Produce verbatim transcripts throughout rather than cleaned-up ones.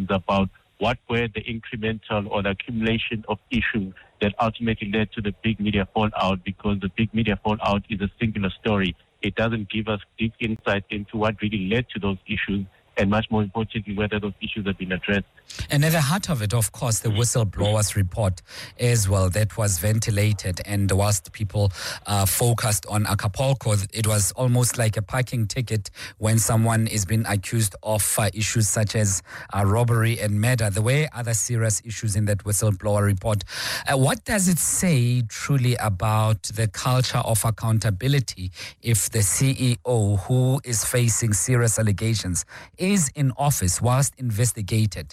issues about what were the incremental or the accumulation of issues that ultimately led to the big media fallout, because the big media fallout is a singular story. It doesn't give us deep insight into what really led to those issues, and much more importantly, whether those issues have been addressed. And at the heart of it, of course, the whistleblowers report as well that was ventilated. And whilst people uh, focused on Acapulco, it was almost like a parking ticket when someone is being accused of uh, issues such as uh, robbery and murder. There were other serious issues in that whistleblower report. Uh, what does it say truly about the culture of accountability if the C E O, who is facing serious allegations, is in office whilst investigated?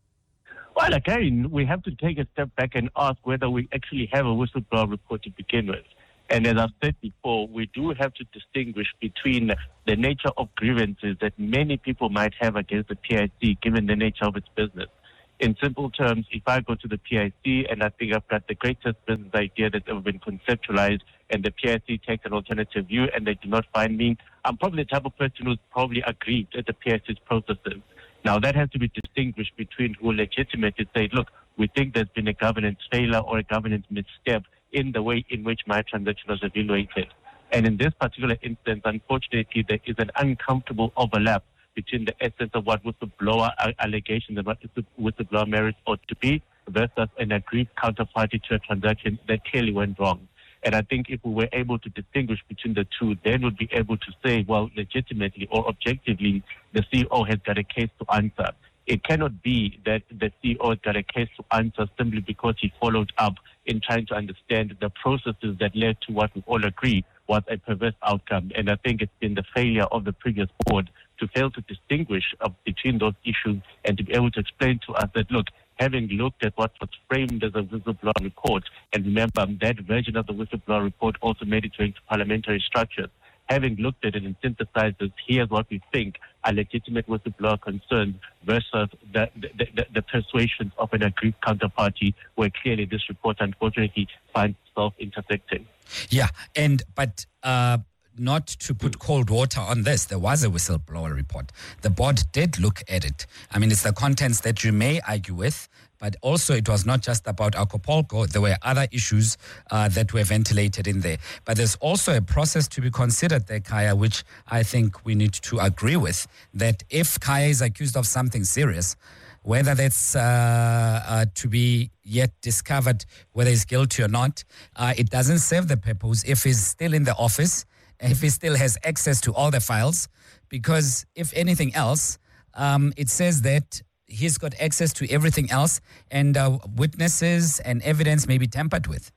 Well, again, we have to take a step back and ask whether we actually have a whistleblower report to begin with. And as I've said before, we do have to distinguish between the nature of grievances that many people might have against the P I C, given the nature of its business. In simple terms, if I go to the P I C and I think I've got the greatest business idea that's ever been conceptualized, and the P I C takes an alternative view and they do not find me, I'm probably the type of person who's probably aggrieved at the P I C's processes. Now, that has to be distinguished between who legitimately say, look, we think there's been a governance failure or a governance misstep in the way in which my transaction was evaluated. And in this particular instance, unfortunately, there is an uncomfortable overlap between the essence of what whistleblower allegations and what whistleblower merits ought to be versus an aggrieved counterparty to a transaction that clearly went wrong. And I think if we were able to distinguish between the two, then we'd be able to say, well, legitimately or objectively, the C E O has got a case to answer. It cannot be that the C E O has got a case to answer simply because he followed up in trying to understand the processes that led to what we all agree was a perverse outcome. And I think it's been the failure of the previous board to fail to distinguish uh, between those issues and to be able to explain to us that, look, having looked at what was framed as a whistleblower report, and remember that version of the whistleblower report also made it into parliamentary structures, having looked at it and synthesized this, here's what we think are legitimate whistleblower concerns versus the, the, the, the persuasions of an aggrieved counterparty, where clearly this report unfortunately finds itself intersecting. Yeah, and but uh, not to put cold water on this, there was a whistleblower report. The board did look at it. I mean, it's the contents that you may argue with, but also it was not just about Acapulco. There were other issues uh, that were ventilated in there. But there's also a process to be considered there, Khaya, which I think we need to agree with, that if Khaya is accused of something serious, whether that's uh, uh, to be yet discovered, whether he's guilty or not, uh, it doesn't serve the purpose if he's still in the office, if he still has access to all the files, because if anything else, um, it says that he's got access to everything else, and uh, witnesses and evidence may be tampered with.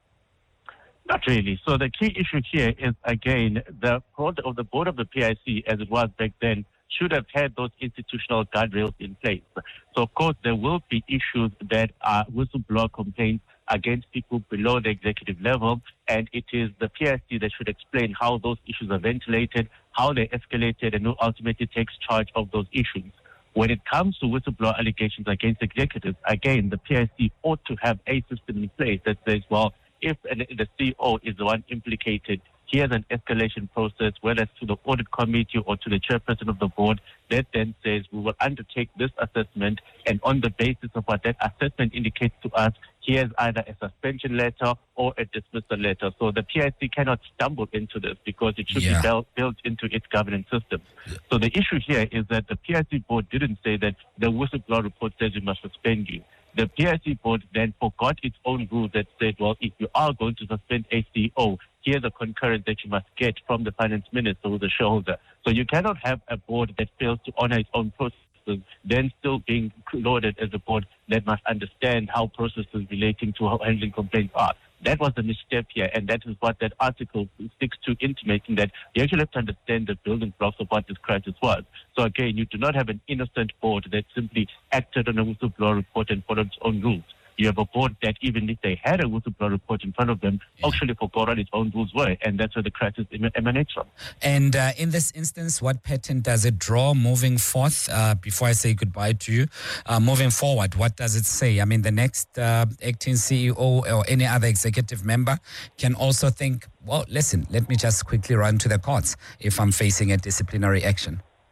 Not really. So the key issue here is, again, the board of the board of the P I C, as it was back then, should have had those institutional guardrails in place. So, of course, there will be issues that are whistleblower complaints against people below the executive level, and it is the P I C that should explain how those issues are ventilated, how they escalated, and who ultimately takes charge of those issues. When it comes to whistleblower allegations against executives, again, the P I C ought to have a system in place that says, well, if the C E O is the one implicated, here's an escalation process, whether it's to the audit committee or to the chairperson of the board, that then says we will undertake this assessment, and on the basis of what that assessment indicates to us, here's either a suspension letter or a dismissal letter. So the P I C cannot stumble into this because it should yeah. be built, built into its governance system. Yeah. So the issue here is that the P I C board didn't say that the whistleblower report says we must suspend you. The P I C board then forgot its own rule that said, well, if you are going to suspend a C E O, here's a concurrence that you must get from the finance minister who's the shareholder. So you cannot have a board that fails to honor its own processes, then still being lauded as a board that must understand how processes relating to how handling complaints are. That was the misstep here, and that is what that article sticks to, intimating that you actually have to understand the building blocks of what this crisis was. So again, you do not have an innocent board that simply acted on a whistleblower report and followed its own rules. You have a board that, even if they had a whistleblower report in front of them, yeah. actually forgot what its own rules were, and that's where the crisis emanates from. And uh, in this instance, what pattern does it draw moving forth? Uh, before I say goodbye to you, uh, moving forward, what does it say? I mean, the next uh, acting C E O or any other executive member can also think, well, listen, let me just quickly run to the courts if I'm facing a disciplinary action.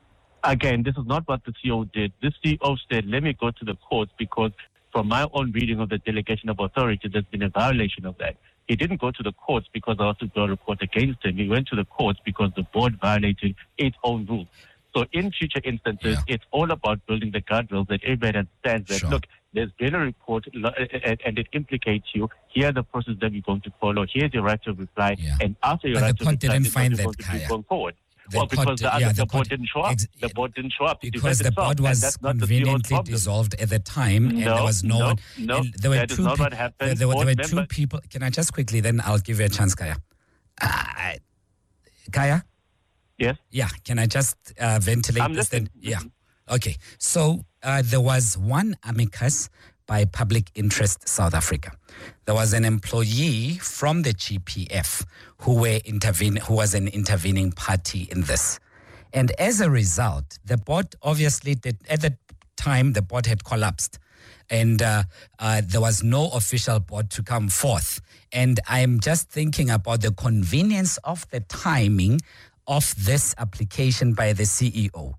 Again, this is not what the C E O did. The C E O said, let me go to the courts because from my own reading of the delegation of authority, there's been a violation of that. He didn't go to the courts because there was a report against him. He went to the courts because the board violated its own rules. So in future instances, yeah. it's all about building the guardrails that everybody understands that, sure. look, there's been a report and it implicates you. Here are the process that we're going to follow. Here's your right to reply. Yeah. And after your but right the to reply, didn't find that, Kaya. Going forward. The well, because pod, the, other, yeah, the, the board pod, didn't show up. Ex- the board didn't show up. Because the itself, board was conveniently the dissolved at the time, and no, there was no, no one. No, and there were that two is not pe- what happened. There, there were, there were two members. people. Can I just quickly, then I'll give you a chance, Kaya. Uh, Kaya? Yes? Yeah, can I just uh, ventilate I'm this listening. then? Yeah. Okay. So uh, there was one amicus by Public Interest South Africa. There was an employee from the G P F who were intervene, who was an intervening party in this. And as a result, the board obviously did, at the time, the board had collapsed. And uh, uh, there was no official board to come forth. And I'm just thinking about the convenience of the timing of this application by the C E O.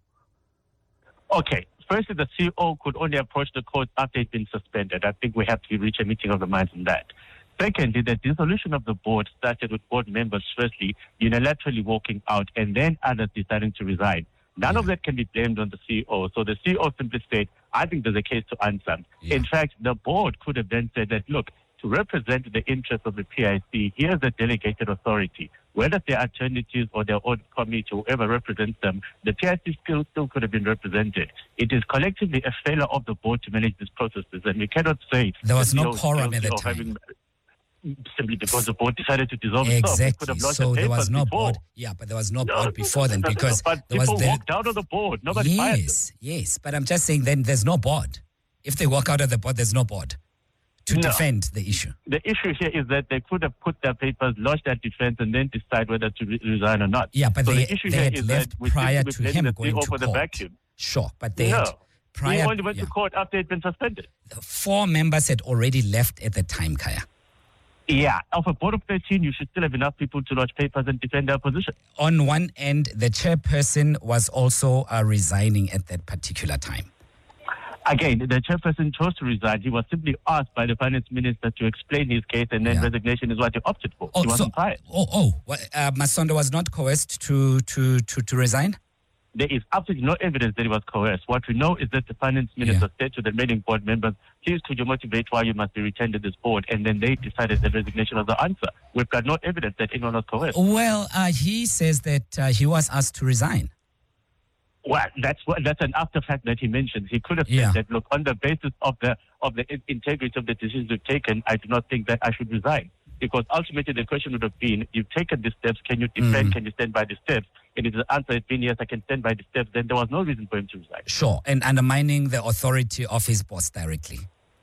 Okay. Firstly, the C E O could only approach the court after it's been suspended. I think we have to reach a meeting of the minds on that. Secondly, the dissolution of the board started with board members firstly unilaterally walking out and then others deciding to resign. None yeah. of that can be blamed on the C E O. So the C E O simply said, I think there's a case to answer. Yeah. In fact, the board could have then said that, look, to represent the interests of the P I C, here's the delegated authority. Whether they're attorneys or their own committee, whoever represents them, the P I C still, still could have been represented. It is collectively a failure of the board to manage these processes, and we cannot say there was no quorum at the time. Having, simply because the board decided to dissolve exactly. itself. So there was no before. board. Yeah, but there was no, no board before then no, no, because no, but there was people the, walked out of the board. Nobody fired them. Yes, yes. But I'm just saying then there's no board. If they walk out of the board, there's no board to no. defend the issue. The issue here is that they could have put their papers, lodged their defense, and then decide whether to re- resign or not. Yeah, but so they, the issue they here had is left that prior to him going to court. The vacuum. Sure, but they no. had prior. He only went yeah. to court after he'd been suspended. Four members had already left at the time, Kaya. Yeah, of a board of thirteen, you should still have enough people to lodge papers and defend their position. On one end, the chairperson was also uh, resigning at that particular time. Again, the chairperson chose to resign. He was simply asked by the finance minister to explain his case, and then yeah. resignation is what he opted for. Oh, he wasn't so, fired. Oh, oh, what, uh, Masondo was not coerced to, to, to, to resign? There is absolutely no evidence that he was coerced. What we know is that the finance minister yeah. said to the remaining board members, please could you motivate why you must be returned to this board? And then they decided that resignation was the answer. We've got no evidence that anyone was coerced. Well, uh, he says that uh, he was asked to resign. Well, that's what, that's an after fact that he mentions. He could have said yeah. that, look, on the basis of the of the integrity of the decisions we've taken, I do not think that I should resign. Because ultimately the question would have been, you've taken these steps, can you defend, mm. can you stand by the steps? And if the answer had been, yes, I can stand by the steps, then there was no reason for him to resign. Sure, and undermining the authority of his boss directly.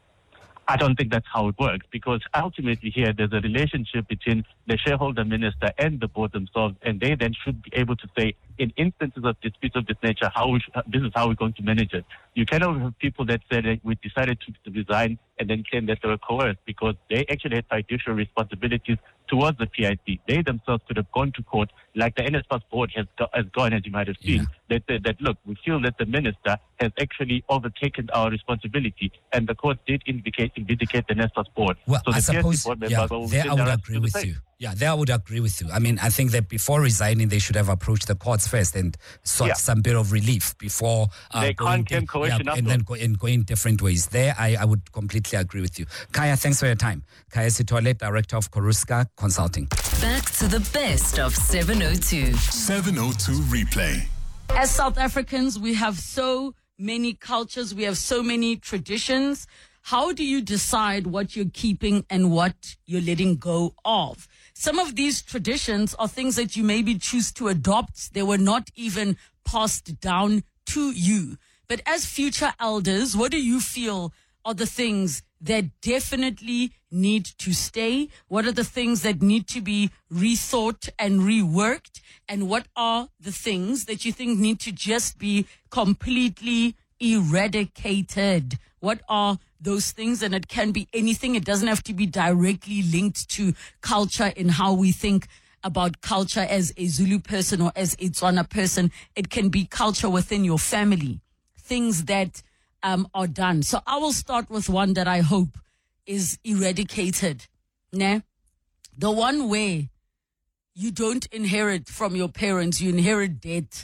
I don't think that's how it works, because ultimately here there's a relationship between the shareholder minister and the board themselves, and they then should be able to say, in instances of disputes of this nature, how we should, this is how we're going to manage it. You cannot have people that said that we decided to, to resign and then claim that they were coerced, because they actually had fiduciary responsibilities towards the P I C. They themselves could have gone to court, like the N S F A S board has, go, has gone, as you might have seen, yeah. that, that, that, look, we feel that the minister has actually overtaken our responsibility, and the court did indicate, indicate the N S F A S board. Well, so I the suppose, yeah, there I would agree with same. you. Yeah, there I would agree with you. I mean, I think that before resigning, they should have approached the courts first and sought yeah. some bit of relief before uh, they going can't claim coercion yeah, and then go, and going different ways. There, I, I would completely agree with you. Kaya, thanks for your time. Kaya Sitole, Director of Koruska Consulting. Back to the best of seven oh two. seven oh two Replay. As South Africans, we have so many cultures, we have so many traditions. How do you decide what you're keeping and what you're letting go of? Some of these traditions are things that you maybe choose to adopt. They were not even passed down to you. But as future elders, what do you feel are the things that definitely need to stay? What are the things that need to be rethought and reworked? And what are the things that you think need to just be completely eradicated? What are those things? And it can be anything. It doesn't have to be directly linked to culture in how we think about culture as a Zulu person or as a Tswana person. It can be culture within your family, things that um, are done. So I will start with one that I hope is eradicated. Né? The one where you don't inherit from your parents, you inherit debt.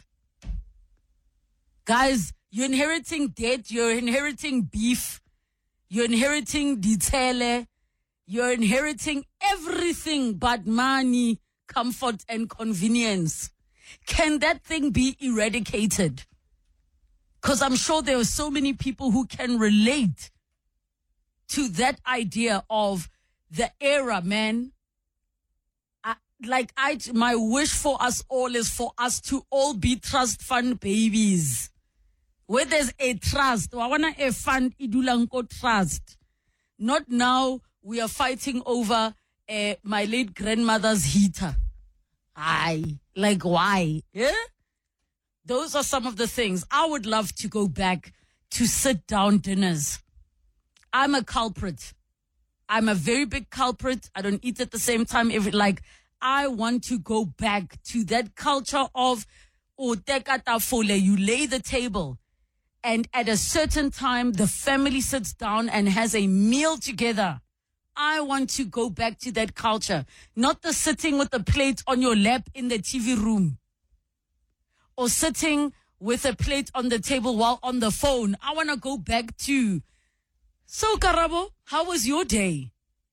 Guys, you're inheriting debt, you're inheriting beef, you're inheriting ditele, you're inheriting everything but money, comfort, and convenience. Can that thing be eradicated? Because I'm sure there are so many people who can relate to that idea of the era, man. I, like, I, my wish for us all is for us to all be trust fund babies. Where there's a trust, I want a fund, idulanko trust. Not now we are fighting over uh, my late grandmother's heater. Aye, like why? Yeah? Those are some of the things. I would love to go back to sit down dinners. I'm a culprit. I'm a very big culprit. I don't eat at the same time. If like, I want to go back to that culture of, oh, you lay the table. And at a certain time, the family sits down and has a meal together. I want to go back to that culture. Not the sitting with the plate on your lap in the T V room. Or sitting with a plate on the table while on the phone. I want to go back to. So, Karabo, how was your day?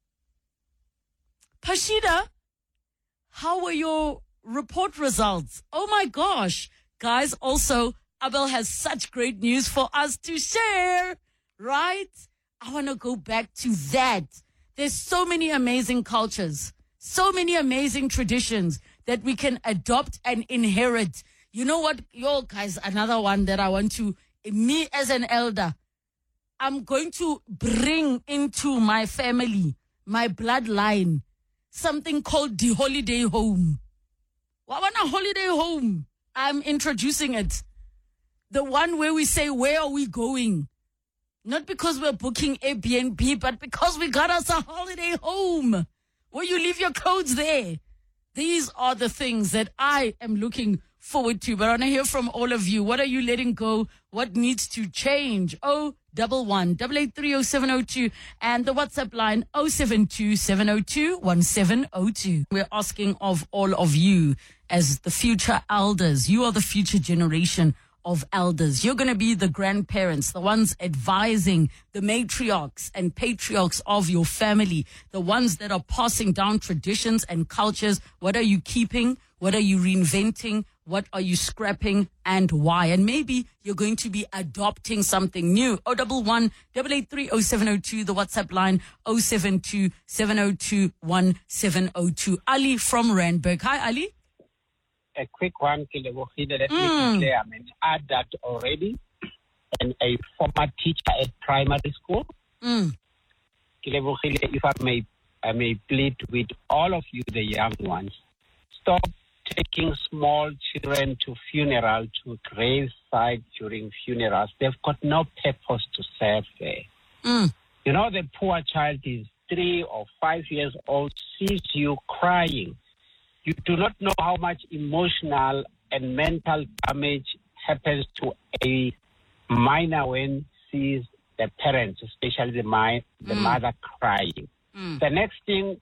Pashida, how were your report results? Oh my gosh. Guys, also, Abel has such great news for us to share, right? I want to go back to that. There's so many amazing cultures, so many amazing traditions that we can adopt and inherit. You know what, yo, guys, another one that I want to, me as an elder, I'm going to bring into my family, my bloodline, something called the holiday home. What want a holiday home? I'm introducing it. The one where we say, where are we going? Not because we're booking Airbnb, but because we got us a holiday home where you leave your clothes there. These are the things that I am looking forward to. But I want to hear from all of you. What are you letting go? What needs to change? Oh, double one, double eight three oh seven oh two and the WhatsApp line oh seven two seven oh two one seven oh two. We're asking of all of you as the future elders. You are the future generation of elders. You're going to be the grandparents, the ones advising the matriarchs and patriarchs of your family, the ones that are passing down traditions and cultures. What are you keeping? What are you reinventing? What are you scrapping and why? And maybe you're going to be adopting something new. oh double one, double eight three oh seven oh two, the WhatsApp line oh seven two seven oh two one seven oh two. Ali from Randburg. Hi, Ali. A quick one, Kilebohile, let Mm. me declare, I mean, add that already. And a former teacher at primary school. Mm. Kilebohile, if I may, I may plead with all of you, the young ones, stop taking small children to funeral, to graveside during funerals. They've got no purpose to serve there. Mm. You know, the poor child is three or five years old, sees you crying. You do not know how much emotional and mental damage happens to a minor when sees the parents, especially the, mi- the mm. mother, crying. Mm. The next thing,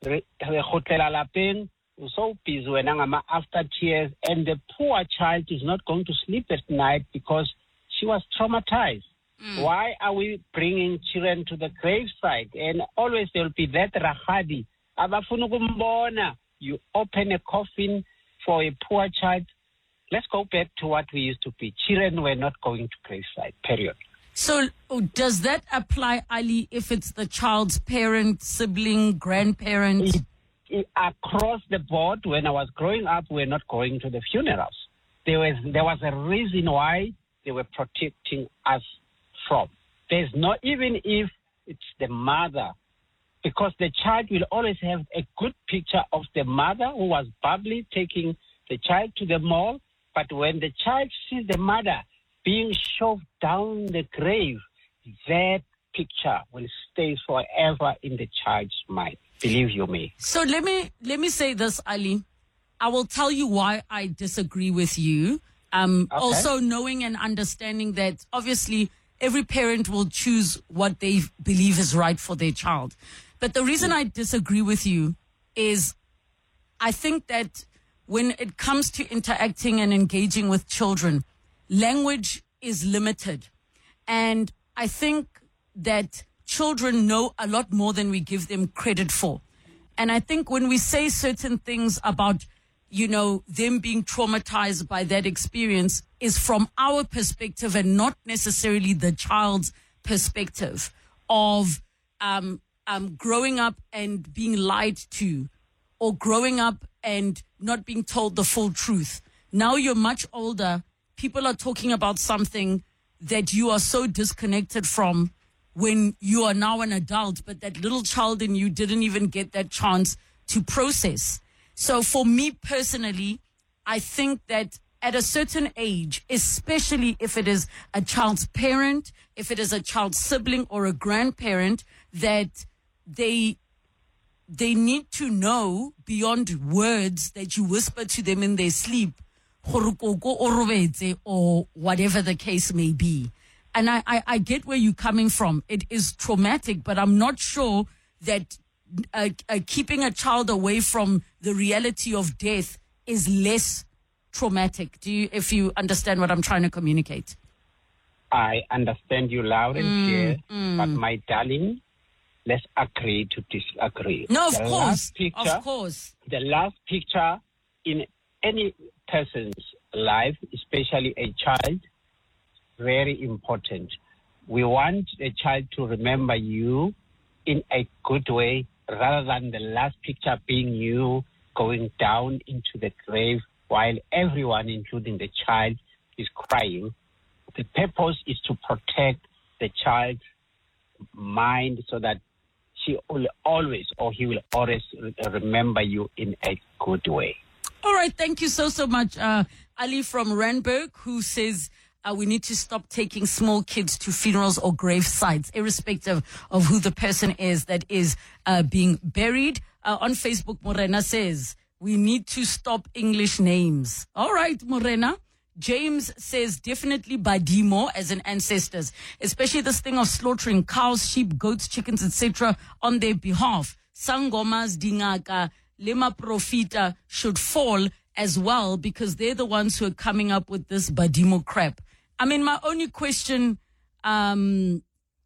so busy when after tears, and the poor child is not going to sleep at night because she was traumatized. Mm. Why are we bringing children to the graveside? And always there will be that rahadi. You open a coffin for a poor child. Let's go back to what we used to be. Children were not going to graveside, period. So oh, does that apply, Ali, if it's the child's parent, sibling, grandparent? It, it, across the board, when I was growing up, we were not going to the funerals. There was, there was a reason why they were protecting us from. There's not, even if it's the mother, because the child will always have a good picture of the mother who was bubbly, taking the child to the mall. But when the child sees the mother being shoved down the grave, that picture will stay forever in the child's mind. Believe you me. So let me let me say this, Ali. I will tell you why I disagree with you. Um, Okay. Also knowing and understanding that obviously every parent will choose what they believe is right for their child. But the reason I disagree with you is I think that when it comes to interacting and engaging with children, language is limited. And I think that children know a lot more than we give them credit for. And I think when we say certain things about, you know, them being traumatized by that experience is from our perspective and not necessarily the child's perspective of um, um, growing up and being lied to, or growing up and not being told the full truth. Now you're much older. People are talking about something that you are so disconnected from when you are now an adult, but that little child in you didn't even get that chance to process. So for me personally, I think that at a certain age, especially if it is a child's parent, if it is a child's sibling or a grandparent, that they they need to know beyond words that you whisper to them in their sleep, or whatever the case may be. And I, I, I get where you're coming from. It is traumatic, but I'm not sure that uh, uh, keeping a child away from the reality of death is less traumatic. Do you, if you understand what I'm trying to communicate? I understand you loud and Mm, clear, mm. but my darling, let's agree to disagree. No, of The course, last picture, of course. The last picture in any person's life, especially a child, very important. We want the child to remember you in a good way rather than the last picture being you going down into the grave while everyone, including the child, is crying. The purpose is to protect the child's mind so that she will always or he will always remember you in a good way. All right. Thank you so, so much. Uh, Ali from Randburg, who says uh, we need to stop taking small kids to funerals or grave sites, irrespective of who the person is that is uh, being buried. Uh, on Facebook, Morena says we need to stop English names. All right, Morena. James says definitely Badimo as in ancestors, especially this thing of slaughtering cows, sheep, goats, chickens, et cetera on their behalf. Sangomas, Dingaka, Lema Profita should fall as well because they're the ones who are coming up with this Badimo crap. I mean, my only question um,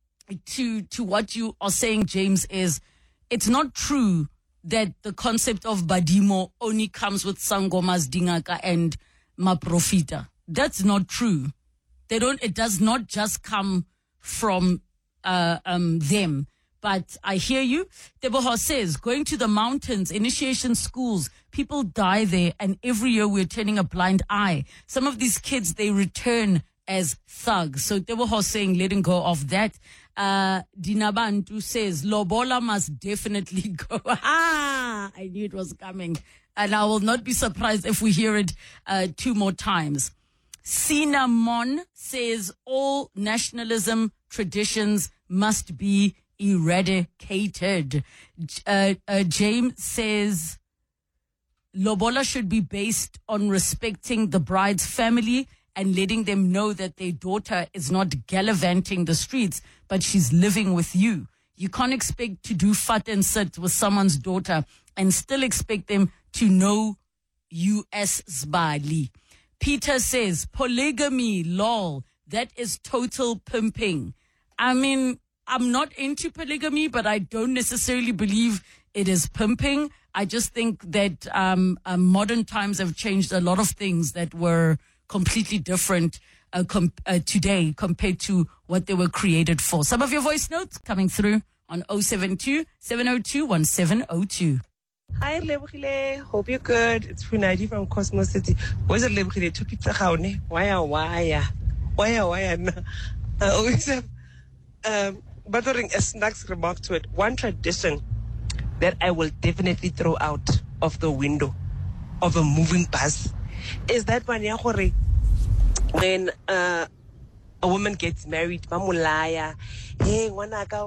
to to what you are saying, James, is it's not true that the concept of Badimo only comes with Sangomas, Dingaka, and Maprofita. That's not true. They don't. It does not just come from uh, um, them. But I hear you. Teboho says, going to the mountains, initiation schools, people die there, and every year we're turning a blind eye. Some of these kids, they return as thugs. So Teboho saying, letting go of that. Uh, Dinabantu says, Lobola must definitely go. Ah, I knew it was coming. And I will not be surprised if we hear it uh, two more times. Cinnamon says, all nationalism traditions must be eradicated. Uh, uh, James says, Lobola should be based on respecting the bride's family and letting them know that their daughter is not gallivanting the streets, but she's living with you. You can't expect to do fat and sit with someone's daughter and still expect them to know you as Zbali. Peter says, polygamy, lol, that is total pimping. I mean, I'm not into polygamy, but I don't necessarily believe it is pimping. I just think that um, uh, modern times have changed a lot of things that were completely different uh, com- uh, today compared to what they were created for. Some of your voice notes coming through on oh seven two, seven oh two, one seven oh two. Hi, Lebogile. Hope you're good. It's Funadi from Cosmos City. Where's the Lebogile? Two pizza haune. Waya, waya. Waya, waya. I always have um, bothering a snacks remark to it. One tradition that I will definitely throw out of the window of a moving bus is that one when uh, a woman gets married, mamulaya, hey, wanaka,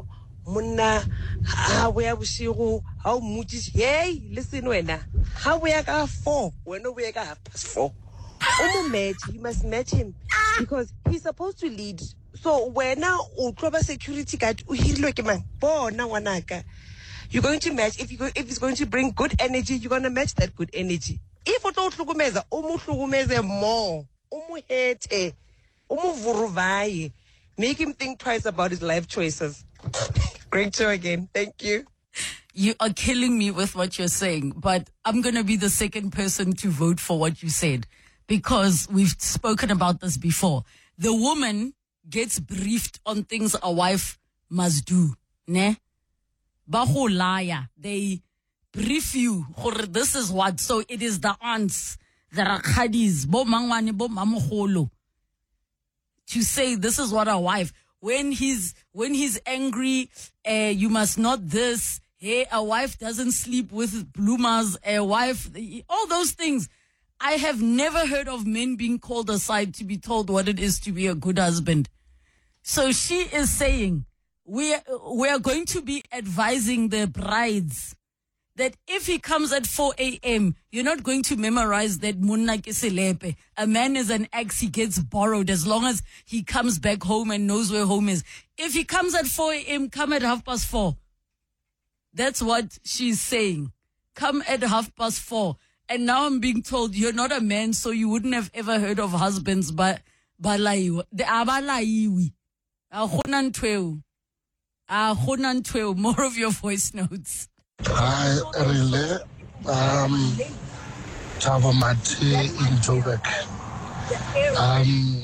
Munna, how we have Shiro, how much is hey, listen, wena. How we are four, when we are half past four. Omu match, you must match him because he's supposed to lead. So when now Utroba security guard, man, you're going to match if you go, if it's going to bring good energy, you're gonna match that good energy. If you don't tlugumeza, umu tlugumeze more, umu hete, umu vuruvai, make him think twice about his life choices. Great show again. Thank you. You are killing me with what you're saying, but I'm going to be the second person to vote for what you said because we've spoken about this before. The woman gets briefed on things a wife must do. Ne? Baho liar. They brief you. This is what. So it is the aunts, the rakhadis, bo mangwane, bo mamoholo, to say this is what a wife. When he's when he's angry, uh, you must not this. Hey, a wife doesn't sleep with bloomers. A wife, all those things. I have never heard of men being called aside to be told what it is to be a good husband. So she is saying we are, we are going to be advising the brides that if he comes at four a.m., you're not going to memorize that munna ke selepe. A man is an axe, he gets borrowed as long as he comes back home and knows where home is. If he comes at four a.m., come at half past four. That's what she's saying. Come at half past four. And now I'm being told you're not a man, so you wouldn't have ever heard of husbands, but balaiwa. The abalaiwi. Ahonan twelve. Ahonan twelve. More of your voice notes. Hi, Relay. Um, Chavo Mati in Joburg. Um,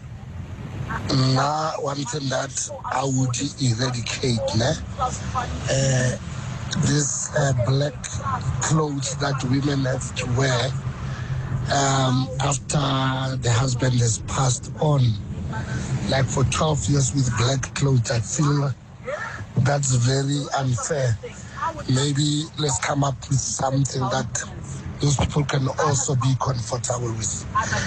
now, one thing that I would eradicate, ne? Uh, this uh, black clothes that women have to wear um, after the husband has passed on. Like for twelve years with black clothes, I feel that's very unfair. Maybe let's come up with something that those people can also be comfortable with.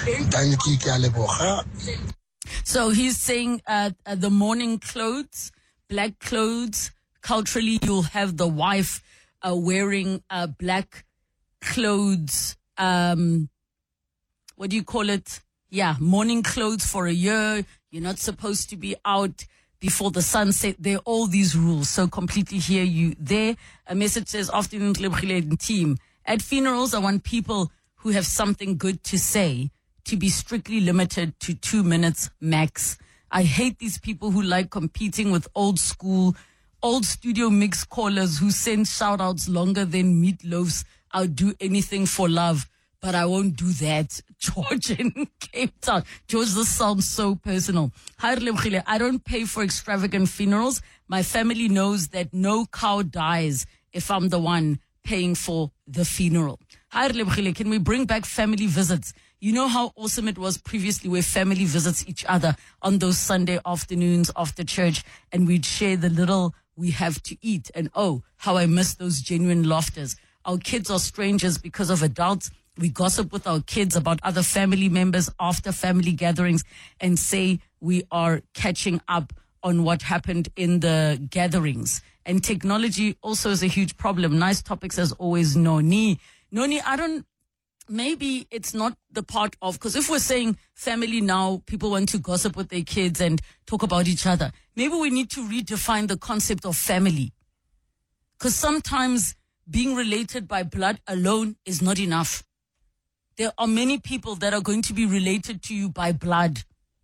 So he's saying uh, uh, the mourning clothes, black clothes, culturally you'll have the wife uh, wearing uh, black clothes, um, what do you call it? Yeah, mourning clothes for a year. You're not supposed to be out before the sunset. There are all these rules. So completely hear you there. A message says, afternoon team. At funerals, I want people who have something good to say to be strictly limited to two minutes max. I hate these people who like competing with old school, old studio mix callers who send shout outs longer than meatloafs. I'll do anything for love, but I won't do that. George in Cape Town. George, this sounds so personal. I don't pay for extravagant funerals. My family knows that no cow dies if I'm the one paying for the funeral. Can we bring back family visits? You know how awesome it was previously where family visits each other on those Sunday afternoons after church and we'd share the little we have to eat. And oh, how I miss those genuine laughters. Our kids are strangers because of adults. We gossip with our kids about other family members after family gatherings and say we are catching up on what happened in the gatherings. And technology also is a huge problem. Nice topics as always, Noni. Noni, I don't, maybe it's not the part of, because if we're saying family now, people want to gossip with their kids and talk about each other. Maybe we need to redefine the concept of family. Because sometimes being related by blood alone is not enough. There are many people that are going to be related to you by blood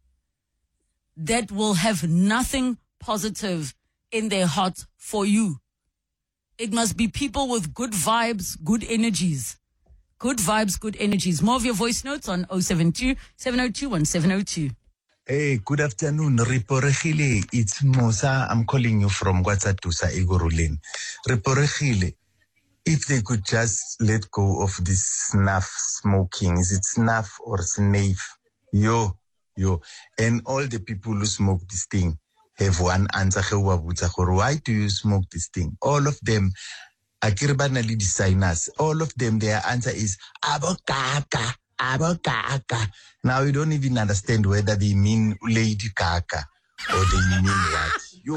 that will have nothing positive in their heart for you. It must be people with good vibes, good energies. Good vibes, good energies. More of your voice notes on oh seven two, seven oh two, one seven oh two. Hey, good afternoon. Riporegile, it's Musa. I'm calling you from Guatsatusa, Igorulin. Riporegile, if they could just let go of this snuff smoking, is it snuff or snuff? Yo, yo. And all the people who smoke this thing have one answer. Why do you smoke this thing? All of them, akirbanali designers, all of them, their answer is abokaka, abokaka. Now you don't even understand whether they mean Lady Kaka or they mean what. Yo,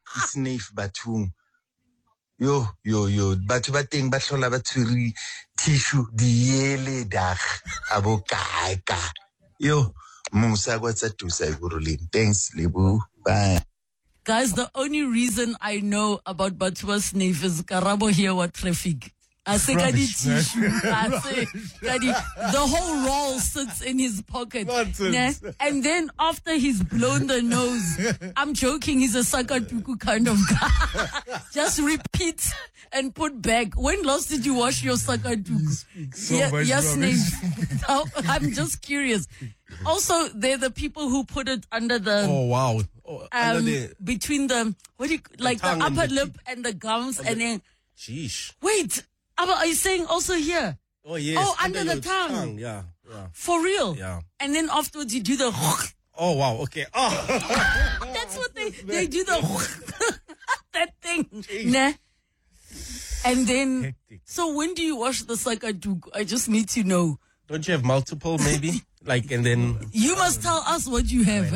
sniff bathong. Yo, yo, yo. Batho ba teng ba hlola ba tshwere tissue diele dag abo kaeka. Yo, Musa kwa tsa tusa Igoruleni. Thanks, Lebu. Bye. Guys, the only reason I know about Batwa sniff is Karabo here what traffic. I say, Kadi tissue. I say, Kadi, the whole roll sits in his pocket. Nah? And then after he's blown the nose, I'm joking, he's a Sakatuku kind of guy. Just repeat and put back. When last did you wash your Sakatuku? So yeah, much yes, rubbish. no, I'm just curious. Also, they're the people who put it under the... Oh, wow. Oh, under um, the, between the, what do you, like the, tongue and upper the lip and the gums and and the- then... sheesh. Wait, Abba, are you saying also here? Oh, yes. Oh, under the your tongue. Yeah, yeah. For real? Yeah. And then afterwards you do the... Oh, wow. Okay. Oh. That's what they, they do the... that thing. Nah. And then... Hectic. So when do you wash the sakatuku? I just need to know. Don't you have multiple, maybe? Like, and then... You must tell us what you have.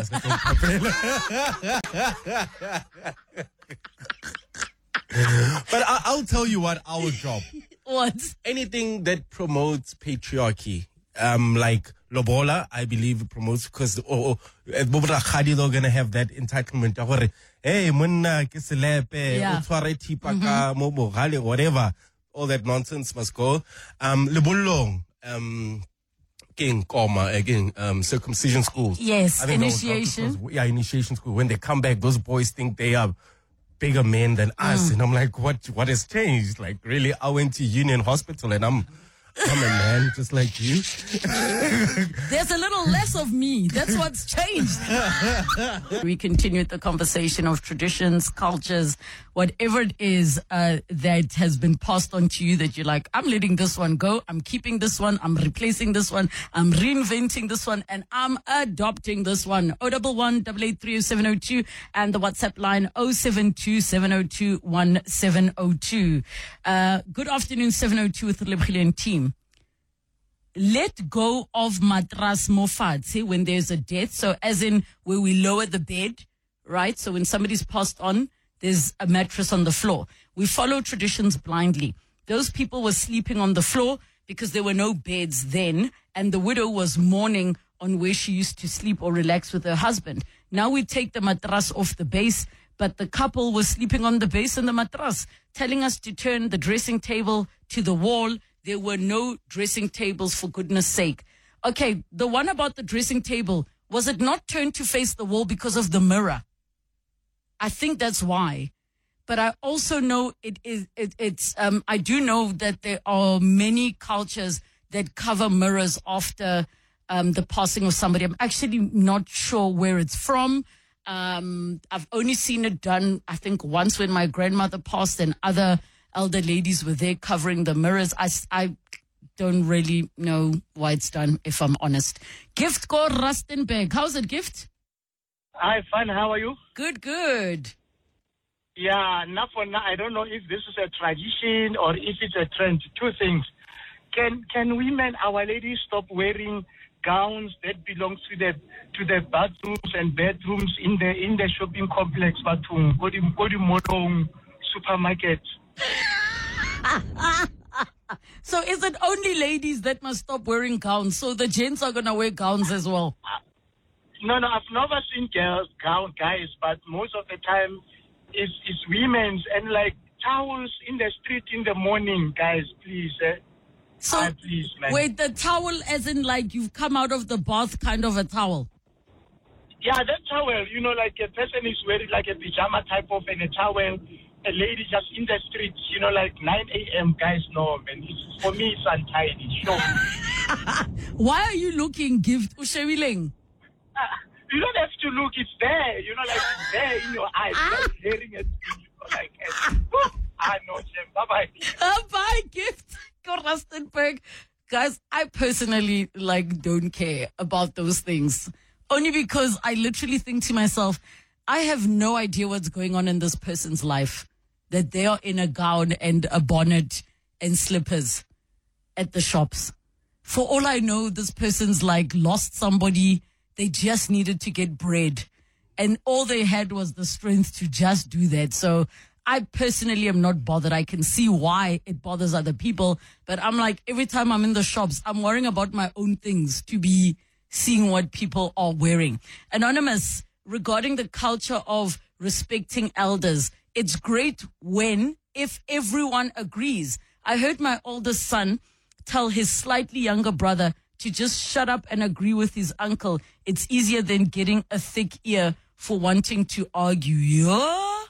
But I, I'll tell you what our job. What? Anything that promotes patriarchy, um, like Lobola, I believe promotes because oh, oh, Bobra Khadi they're gonna have that entitlement. ya gore, Hey, monna ke selepe, Yeah. o tshware thipa ka mo bogale, whatever. All that nonsense must go. Um, Lebollong, um, King Koma again, um, circumcision schools. Yes, I think that was- initiation. that was- yeah, initiation school. When they come back, those boys think they are bigger men than us, and I'm like, what? What has changed? Like, really? I went to Union Hospital, and I'm, I'm a man just like you. There's a little less of me. That's what's changed. We continued the conversation of traditions, cultures, whatever it is uh, that has been passed on to you that you're like, I'm letting this one go. I'm keeping this one. I'm replacing this one. I'm reinventing this one. And I'm adopting this one. oh one one, eight eight three, oh seven oh two and the WhatsApp line oh seven two, seven oh two, one seven oh two. Uh, good afternoon, seven oh two with the Lebkhile team. Let go of matras mofatse when there's a death. So as in where we lower the bed, right? So when somebody's passed on, there's a mattress on the floor. We follow traditions blindly. Those people were sleeping on the floor because there were no beds then, and the widow was mourning on where she used to sleep or relax with her husband. Now we take the matras off the base, but the couple was sleeping on the base and the matras, telling us to turn the dressing table to the wall. There were no dressing tables, for goodness sake. Okay, the one about the dressing table, was it not turned to face the wall because of the mirror? I think that's why. But I also know it is, it, it's, um, I do know that there are many cultures that cover mirrors after um, the passing of somebody. I'm actually not sure where it's from. Um, I've only seen it done, I think, once when my grandmother passed and other elder ladies were there covering the mirrors. I, I don't really know why it's done, if I'm honest. Gift called Rustenburg. How's it, Gift? Hi, fine. How are you? Good, good. Yeah, now for now, I don't know if this is a tradition or if it's a trend. Two things. Can can women, our ladies, stop wearing gowns that belong to the to the bathrooms and bedrooms in the in the shopping complex, Batung, Kodi Kodi Motong supermarket? So is it only ladies that must stop wearing gowns? So the gents are going to wear gowns as well? No, no, I've never seen girls, gown guys, but most of the time it's, it's women's and like towels in the street in the morning, guys, please. Eh? So, ah, please, man. wait, the towel as in like you've come out of the bath kind of a towel? Yeah, that towel, you know, like a person is wearing like a pajama type of and a towel. A lady just in the streets, you know, like nine a.m. Guys, no, man. It's, for me, it's untidy. Sure. Why are you looking, Gift Ushewiling? Uh, you don't have to look. It's there. You know, like it's there in your eyes. You're hearing it. You know, like, uh, ah, no, Jim. Bye-bye. Uh, bye, Gift. Go Rustenburg. Guys, I personally, like, don't care about those things. Only because I literally think to myself, I have no idea what's going on in this person's life. That they are in a gown and a bonnet and slippers at the shops. For all I know, this person's like lost somebody. They just needed to get bread. and all they had was the strength to just do that. So I personally am not bothered. I can see why it bothers other people, but I'm like, every time I'm in the shops, I'm worrying about my own things to be seeing what people are wearing. Anonymous, regarding the culture of respecting elders, it's great when, if everyone agrees. I heard my oldest son tell his slightly younger brother to just shut up and agree with his uncle. It's easier than getting a thick ear for wanting to argue. Yeah?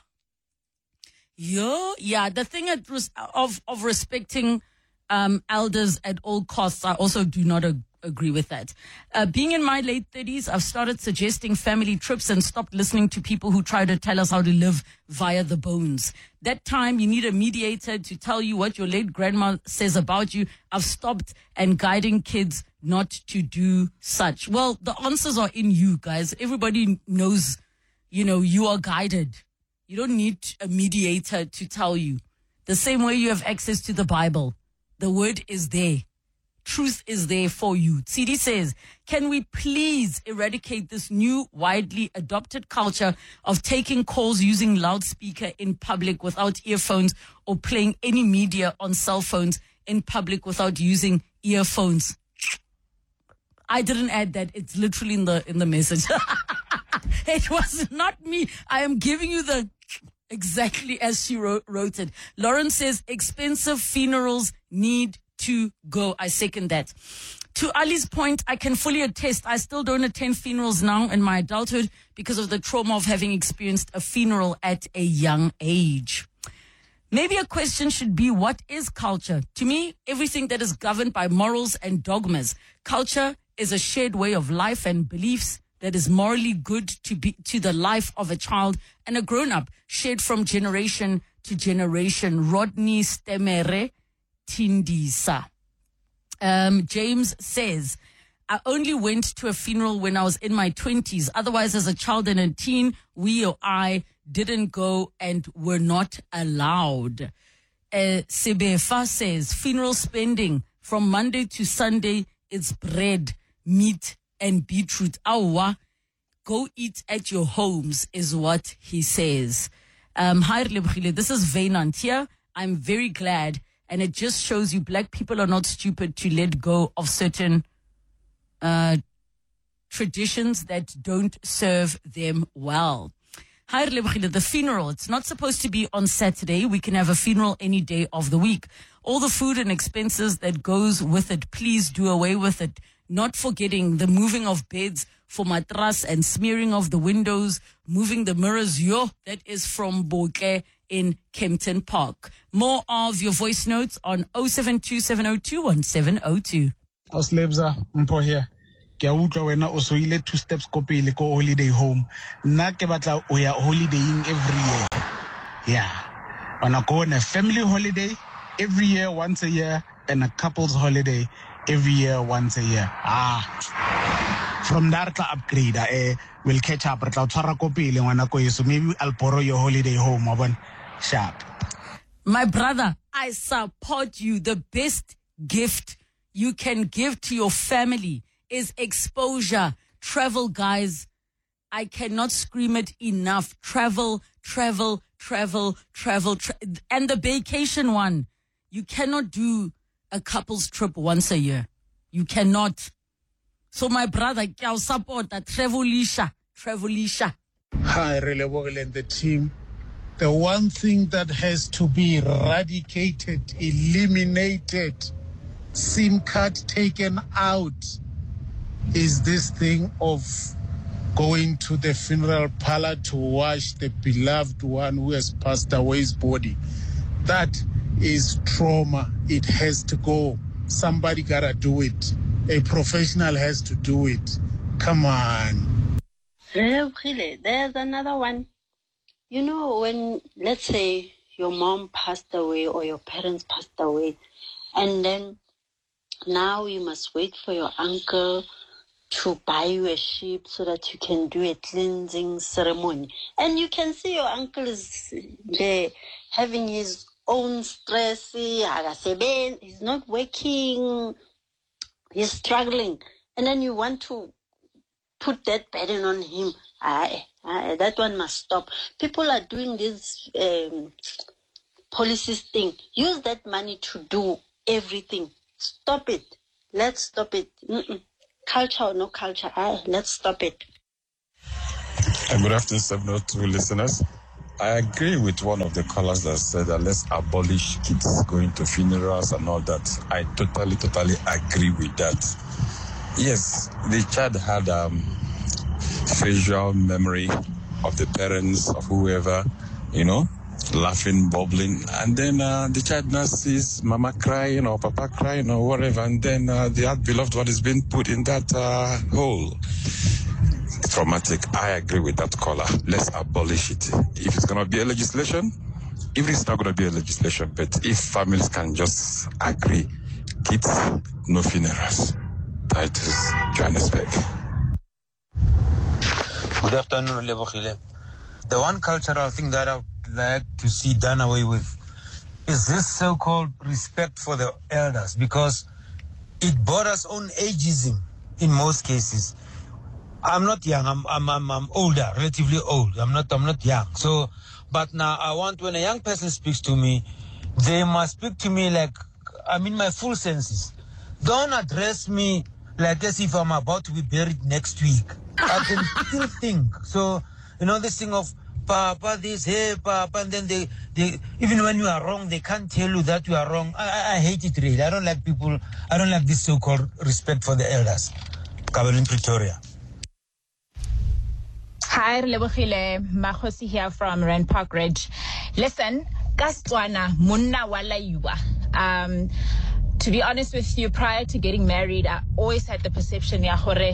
Yeah? Yeah, the thing at res- of, of respecting um, elders at all costs, I also do not agree. agree with that. Uh, being in my late thirties, I've started suggesting family trips and stopped listening to people who try to tell us how to live via the bones. That time you need a mediator to tell you what your late grandma says about you. I've stopped and guiding kids not to do such. Well, the answers are in you guys. Everybody knows, you know, you are guided. You don't need a mediator to tell you. The same way you have access to the Bible. The word is there. Truth is there for you. C D says, can we please eradicate this new widely adopted culture of taking calls using loudspeaker in public without earphones or playing any media on cell phones in public without using earphones? I didn't add that. It's literally in the in the message. It was not me. I am giving you the exactly as she wrote, wrote it. Lauren says, expensive funerals need to go. I second that. To Ali's point, I can fully attest, I still don't attend funerals now in my adulthood because of the trauma of having experienced a funeral at a young age. Maybe a question should be, what is culture? To me, everything that is governed by morals and dogmas. Culture is a shared way of life and beliefs that is morally good to be to the life of a child and a grown-up, shared from generation to generation. Rodney Stemere Tindisa. Um, James says, I only went to a funeral when I was in my twenties. Otherwise, as a child and a teen, we or I didn't go and were not allowed. Uh, Sebefa says, funeral spending from Monday to Sunday, it's bread, meat, and beetroot. Awa, go eat at your homes is what he says. Um, Hi, Lebrile. This is Vainant here. I'm very glad. And it just shows you black people are not stupid to let go of certain uh, traditions that don't serve them well. Hi, the funeral. It's not supposed to be on Saturday. We can have a funeral any day of the week. All the food and expenses that goes with it, please do away with it. Not forgetting the moving of beds for matras and smearing of the windows, moving the mirrors. Yo, that is from Boke in Kempton Park. More of your voice notes on oh seven two seven oh two one seven oh two. Oslebza mpo here. Ke a utlwa wena o so ile two steps ko pele ko holiday home. Nna ke batla o ya holidaying every year. Yeah. Wanna go on a family holiday every year, once a year, and a couple's holiday every year, once a year. Ah. From there, to upgrade, eh, we'll catch up. So maybe I'll borrow your holiday home. Abon. Sharp. My brother, I support you. The best gift you can give to your family is exposure. Travel, guys. I cannot scream it enough. Travel, travel, travel, travel. Tra- and the vacation one. You cannot do a couple's trip once a year. You cannot. So my brother, I'll support that. Travelisha. Travelisha. Hi, Relevogel and the team. The one thing that has to be eradicated, eliminated, SIM card taken out, is this thing of going to the funeral parlor to wash the beloved one who has passed away's body. That is trauma. It has to go. Somebody gotta do it. A professional has to do it. Come on. There's another one. You know, when, let's say, your mom passed away or your parents passed away, and then now you must wait for your uncle to buy you a sheep so that you can do a cleansing ceremony. And you can see your uncle is there having his own stress. He's not working. He's struggling. And then you want to put that burden on him. Aye, aye, that one must stop. People are doing this um, policies thing. Use that money to do everything. Stop it. Let's stop it. Mm-mm. Culture or no culture, aye, let's stop it. And good afternoon, seven oh two listeners. I agree with one of the callers that said that let's abolish kids going to funerals and all that. I totally, totally agree with that. Yes, the child had um, facial memory of the parents, of whoever, you know, laughing, bubbling, and then uh, the child now sees mama crying or papa crying or whatever, and then uh, the beloved one is being put in that uh, hole. Traumatic. I agree with that caller. Let's abolish it. If it's going to be a legislation, if it's not going to be a legislation, but if families can just agree, kids, no funerals. That is Johannesburg. Good afternoon, Lebohile. The one cultural thing that I would like to see done away with is this so-called respect for the elders, because it borders on ageism in most cases. I'm not young. I'm, I'm I'm I'm older, relatively old. I'm not I'm not young. So, but now I want, when a young person speaks to me, they must speak to me like I'm in my full senses. Don't address me like as if I'm about to be buried next week. I can still think. So, you know, this thing of Papa this, hey Papa, and then they they even when you are wrong, they can't tell you that you are wrong. I I, I hate it really. I don't like people. I don't like this so-called respect for the elders. Caroline Pretoria. Hi, Lebohile. Mahosi here from Rand Park Ridge. Listen, Kastwana munna wala yuwa. Um, to be honest with you, prior to getting married, I always had the perception ya hore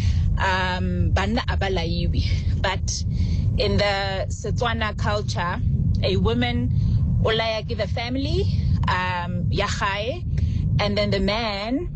um banna abalaiwi. But in the Setswana culture, a woman olaya give the family um yahae, and then the man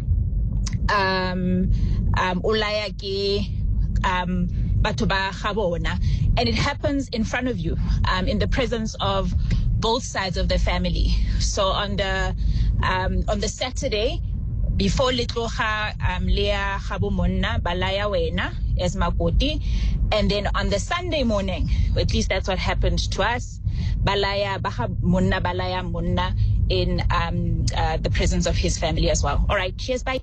um um olaya ki um batuba khabona, and it happens in front of you, um, in the presence of both sides of the family. So on the um, on the Saturday before litloha um, lea khabumonna balaya wena as makoti, and then on the Sunday morning, or at least that's what happened to us, balaya baha munna balaya munna in um, uh, the presence of his family as well. All right, cheers, bye.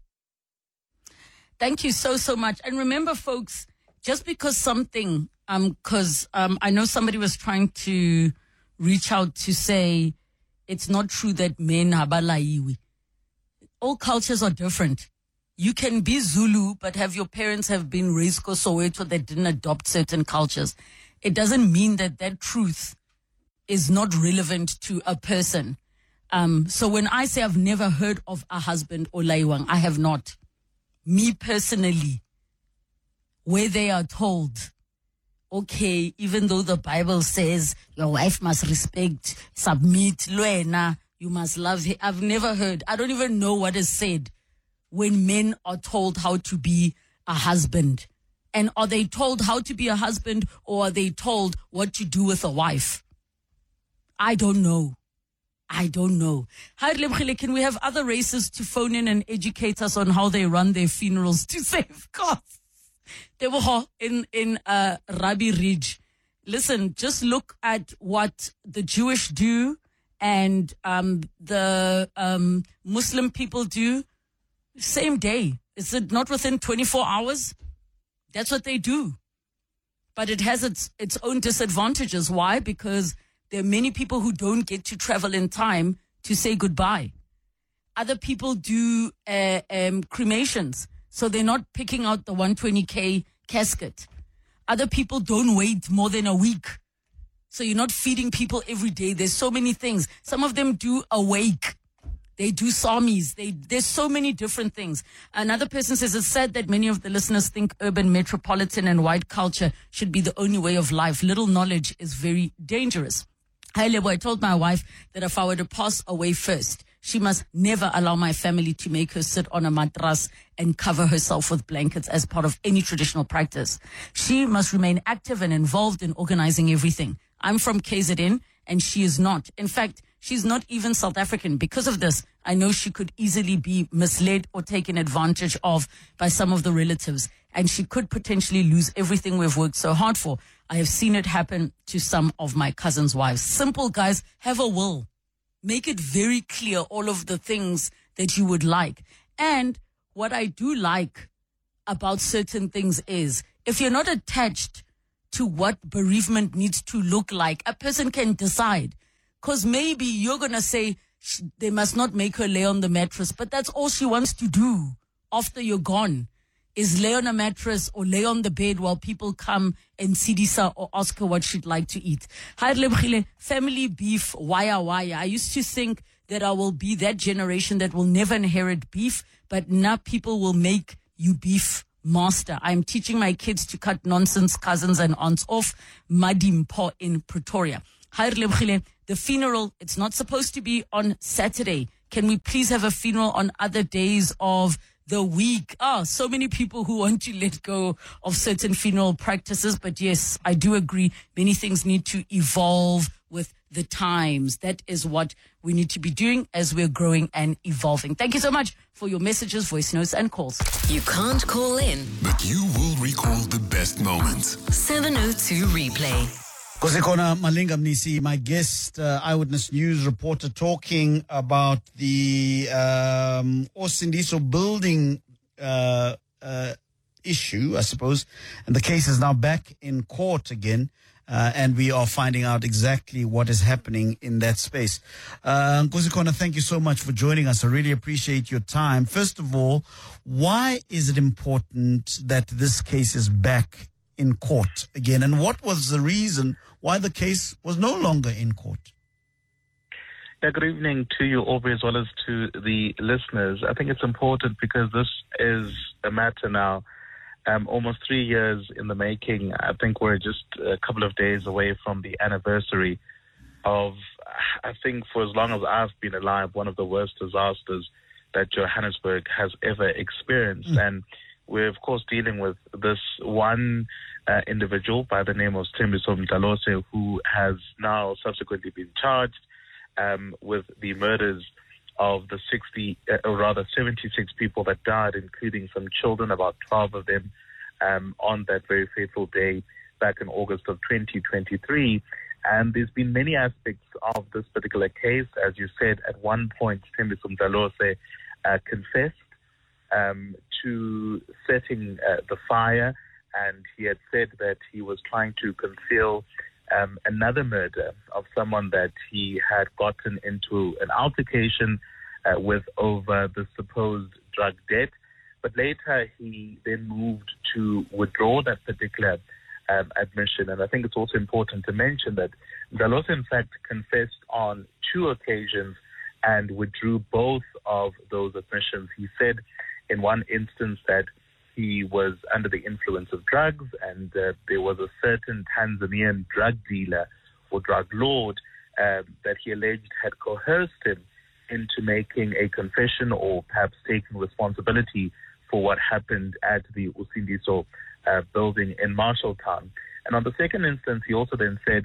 Thank you so so much, and remember, folks. Just because something, um, because um, I know somebody was trying to reach out to say it's not true that men habalaiwi. All cultures are different. You can be Zulu, but have your parents have been raised Soweto that didn't adopt certain cultures. It doesn't mean that that truth is not relevant to a person. Um, so when I say I've never heard of a husband or laiwang, I have not. Me personally. Where they are told, okay, even though the Bible says your wife must respect, submit, luena, you must love her. I've never heard, I don't even know what is said when men are told how to be a husband. And are they told how to be a husband, or are they told what to do with a wife? I don't know. I don't know. Hi, Lebohile, can we have other races to phone in and educate us on how they run their funerals to save costs? In in uh, Rabbi Ridge, listen. Just look at what the Jewish do and um, the um, Muslim people do. Same day. Is it not within twenty-four hours? That's what they do. But it has its its own disadvantages. Why? Because there are many people who don't get to travel in time to say goodbye. Other people do uh, um, cremations. So they're not picking out the one twenty K casket. Other people don't wait more than a week. So you're not feeding people every day. There's so many things. Some of them do a wake. They do samis. They, there's so many different things. Another person says, it's sad that many of the listeners think urban, metropolitan and white culture should be the only way of life. Little knowledge is very dangerous. Hi, Lebo, I told my wife that if I were to pass away first, she must never allow my family to make her sit on a matras and cover herself with blankets as part of any traditional practice. She must remain active and involved in organizing everything. I'm from K Z N and she is not. In fact, She's not even South African. Because of this, I know she could easily be misled or taken advantage of by some of the relatives. And she could potentially lose everything we've worked so hard for. I have seen it happen to some of my cousins' wives. Simple, guys. Have a will. Make it very clear all of the things that you would like. And what I do like about certain things is if you're not attached to what bereavement needs to look like, a person can decide. Because maybe you're going to say sh- they must not make her lay on the mattress, but that's all she wants to do after you're gone, is lay on a mattress or lay on the bed while people come and sidisa or ask her what she'd like to eat. Family beef, waya waya. I used to think that I will be that generation that will never inherit beef, but now people will make you beef master. I'm teaching my kids to cut nonsense cousins and aunts off. Madimpo in Pretoria. The funeral, it's not supposed to be on Saturday. Can we please have a funeral on other days of the week? Ah, so many people who want to let go of certain funeral practices. But yes, I do agree. Many things need to evolve with the times. That is what we need to be doing as we're growing and evolving. Thank you so much for your messages, voice notes, and calls. You can't call in, but you will recall the best moments. seven oh two Replay. Kosekona Malinga Mnisi, my guest, uh, Eyewitness News reporter, talking about the um, Osindiso building uh, uh, issue, I suppose. And the case is now back in court again. Uh, and we are finding out exactly what is happening in that space. Uh, Kosekona, thank you so much for joining us. I really appreciate your time. First of all, why is it important that this case is back in court again? And what was the reason why the case was no longer in court? Yeah, good evening to you, Aubrey, as well as to the listeners. I think it's important because this is a matter now um, almost three years in the making. I think we're just a couple of days away from the anniversary of, I think for as long as I've been alive, one of the worst disasters that Johannesburg has ever experienced. Mm. And we're, of course, dealing with this one uh, individual by the name of Thembiso Mdlalose, who has now subsequently been charged um, with the murders of the sixty, uh, or rather seventy-six people that died, including some children, about twelve of them, um, on that very fateful day back in August of twenty twenty-three. And there's been many aspects of this particular case. As you said, at one point, Thembiso Mdlalose uh, confessed Um, to setting uh, the fire, and he had said that he was trying to conceal um, another murder of someone that he had gotten into an altercation uh, with over the supposed drug debt. But later he then moved to withdraw that particular um, admission. And I think it's also important to mention that Mdlalose in fact confessed on two occasions and withdrew both of those admissions. He said in one instance that he was under the influence of drugs, and uh, there was a certain Tanzanian drug dealer or drug lord uh, that he alleged had coerced him into making a confession or perhaps taking responsibility for what happened at the Usindiso uh, building in Marshalltown. And on the second instance, he also then said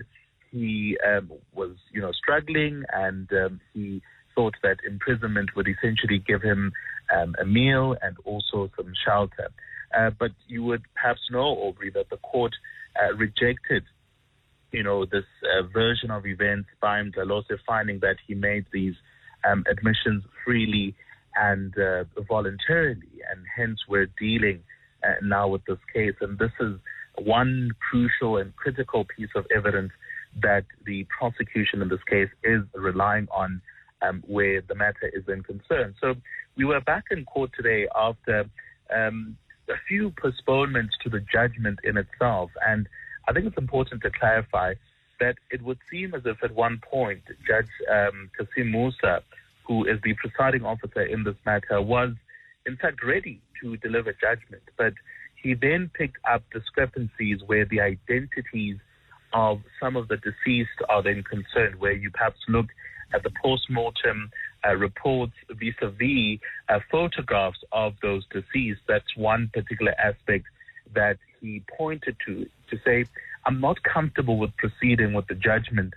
he um, was, you know, struggling, and um, he thought that imprisonment would essentially give him um, a meal and also some shelter. Uh, but you would perhaps know, Aubrey, that the court uh, rejected, you know, this uh, version of events by Mdlalose, finding that he made these um, admissions freely and uh, voluntarily, and hence we're dealing uh, now with this case. And this is one crucial and critical piece of evidence that the prosecution in this case is relying on, Um, where the matter is then concerned. So we were back in court today after um, a few postponements to the judgment in itself. And I think it's important to clarify that it would seem as if at one point Judge um, Kasim Musa, who is the presiding officer in this matter, was in fact ready to deliver judgment. But he then picked up discrepancies where the identities of some of the deceased are then concerned, where you perhaps look at the post-mortem uh, reports vis-a-vis uh, photographs of those deceased. That's one particular aspect that he pointed to, to say, I'm not comfortable with proceeding with the judgment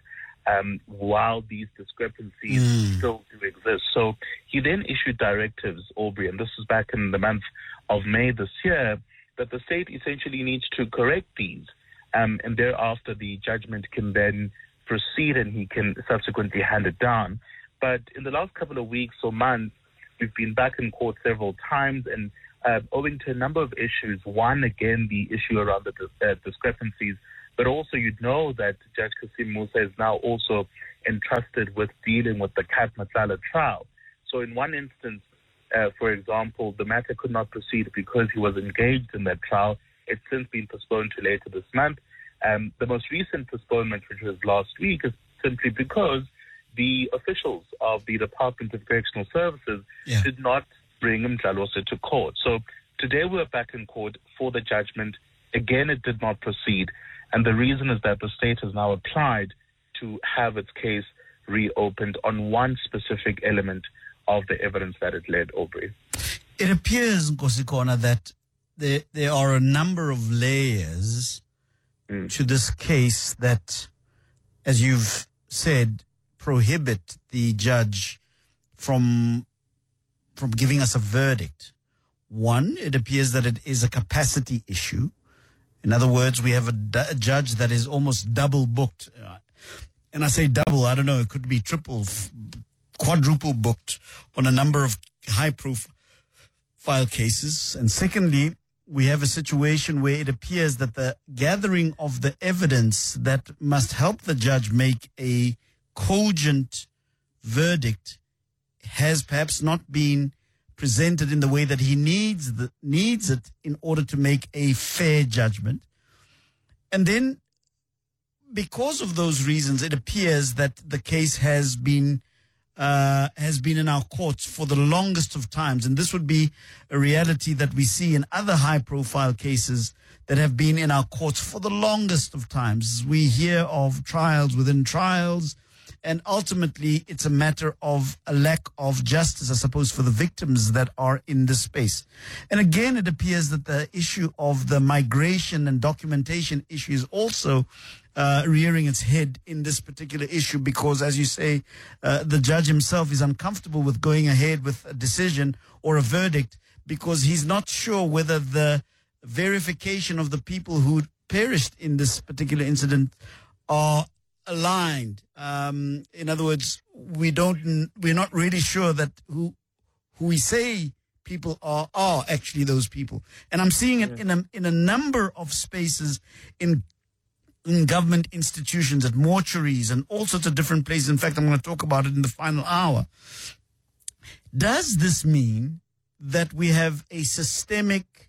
um, while these discrepancies Mm. still do exist. So he then issued directives, Aubrey, and this was back in the month of May this year, that the state essentially needs to correct these, um, and thereafter the judgment can then proceed and he can subsequently hand it down. But in the last couple of weeks or months, we've been back in court several times, and uh, owing to a number of issues, one, again, the issue around the dis- uh, discrepancies, but also you'd know that Judge Kasim Musa is now also entrusted with dealing with the Kat Matlala trial. So in one instance, uh, for example, the matter could not proceed because he was engaged in that trial. It's since been postponed to later this month. Um, the most recent postponement, which was last week, is simply because the officials of the Department of Correctional Services Yeah. did not bring Mdlalose to court. So today we're back in court for the judgment. Again, it did not proceed. And the reason is that the state has now applied to have its case reopened on one specific element of the evidence that it led, Aubrey. It appears, Nkosikona, that there, there are a number of layers to this case that, as you've said, prohibit the judge from from giving us a verdict. One, it appears that it is a capacity issue. In other words, we have a, du- a judge that is almost double booked. And I say double, I don't know, it could be triple, f- quadruple booked on a number of high profile cases. And secondly, we have a situation where it appears that the gathering of the evidence that must help the judge make a cogent verdict has perhaps not been presented in the way that he needs the, needs it in order to make a fair judgment. And then, because of those reasons, it appears that the case has been uh, has been in our courts for the longest of times. And this would be a reality that we see in other high-profile cases that have been in our courts for the longest of times. We hear of trials within trials, and ultimately it's a matter of a lack of justice, I suppose, for the victims that are in this space. And again, it appears that the issue of the migration and documentation issue is also uh, rearing its head in this particular issue because, as you say, uh, the judge himself is uncomfortable with going ahead with a decision or a verdict because he's not sure whether the verification of the people who perished in this particular incident are aligned. Um, in other words, we don't, we're not really sure that who, who we say people are, are actually those people. And I'm seeing it in a, in a number of spaces in, in government institutions, at mortuaries and all sorts of different places. In fact, I'm going to talk about it in the final hour. Does this mean that we have a systemic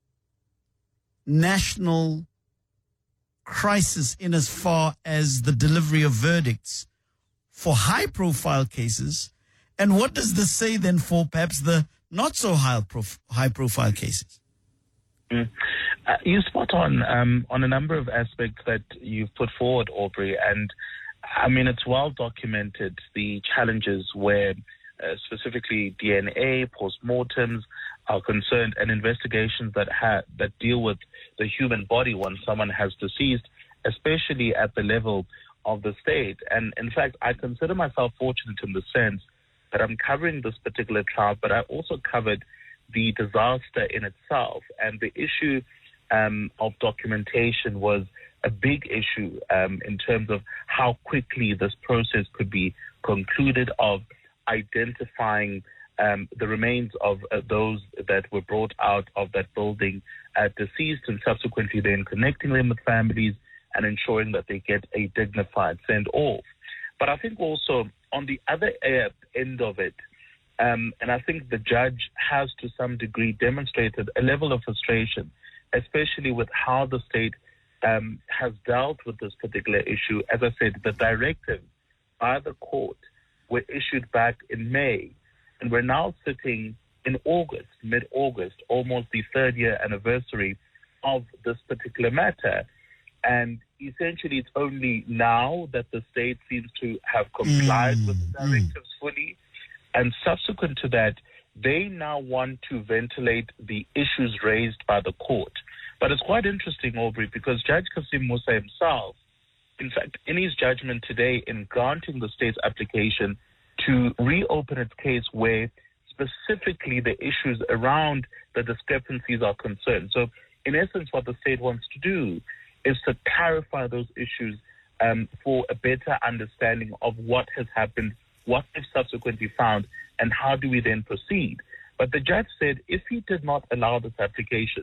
national crisis in as far as the delivery of verdicts for high-profile cases? And what does this say then for perhaps the not-so-high prof- high-profile cases? Mm. Uh, you spot on um, on a number of aspects that you've put forward, Aubrey, and I mean, it's well documented, the challenges where uh, specifically D N A, postmortems are concerned, and investigations that ha- that deal with the human body once someone has deceased, especially at the level of the state. And in fact, I consider myself fortunate in the sense that I'm covering this particular trial, but I also covered the disaster in itself. And the issue um, of documentation was a big issue um, in terms of how quickly this process could be concluded, of identifying Um, the remains of uh, those that were brought out of that building uh, deceased, and subsequently then connecting them with families and ensuring that they get a dignified send-off. But I think also on the other uh, end of it, um, and I think the judge has to some degree demonstrated a level of frustration, especially with how the state um, has dealt with this particular issue. As I said, the directives by the court were issued back in May. And we're now sitting in August, mid-August, almost the third year anniversary of this particular matter. And essentially, it's only now that the state seems to have complied mm. with the directives mm. fully. And subsequent to that, they now want to ventilate the issues raised by the court. But it's quite interesting, Aubrey, because Judge Kasim Musa himself in fact, in his judgment today in granting the state's application to reopen its case where specifically the issues around the discrepancies are concerned. So, in essence, what the state wants to do is to clarify those issues um, for a better understanding of what has happened, what they've subsequently found, and how do we then proceed. But the judge said if he did not allow this application,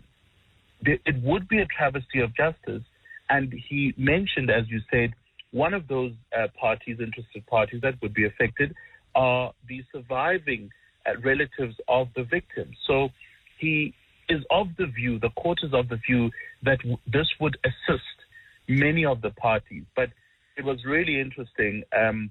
it would be a travesty of justice. And he mentioned, as you said, one of those uh, parties, interested parties that would be affected are the surviving uh, relatives of the victims. So he is of the view, the court is of the view that w- this would assist many of the parties. But it was really interesting um,